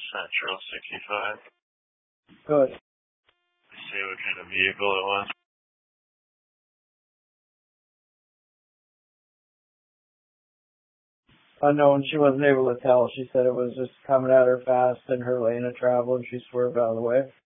Central 65. Good. See what kind of vehicle it was. Unknown, she wasn't able to tell. She said it was just coming at her fast in her lane of travel and she swerved out of the way.